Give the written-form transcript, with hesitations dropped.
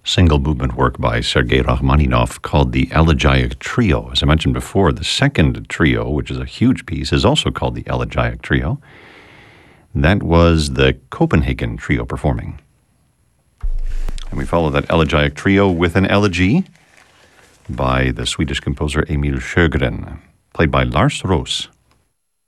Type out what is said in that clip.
single movement work by Sergei Rachmaninoff called the Elegiac Trio. As I mentioned before, the second trio, which is a huge piece, is also called the Elegiac Trio. That was the Copenhagen Trio performing. And we follow that Elegiac Trio with an elegy by the Swedish composer Emil Sjögren, played by Lars Roos.